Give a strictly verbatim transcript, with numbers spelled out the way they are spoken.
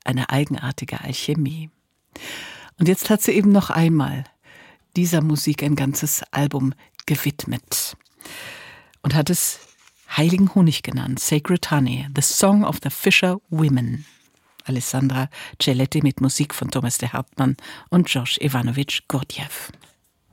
eine eigenartige Alchemie. Und jetzt hat sie eben noch einmal dieser Musik ein ganzes Album gewidmet und hat es Heiligen Honig genannt, Sacred Honey, The Song of the Fisher Women. Alessandra Celletti mit Musik von Thomas de Hartmann und Josh Ivanovic Gurdjieff.